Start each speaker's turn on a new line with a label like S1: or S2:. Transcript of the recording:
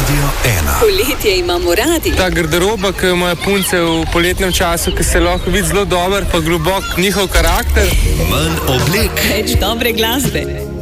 S1: Radio 1.
S2: Poletje imamo radi.
S3: Ta garderoba, ki jo imajo punce v poletnem času, ki se lahko vidi zelo dober, pa globok njihov karakter.
S1: Manj oblek.
S2: Več dobre glasbe.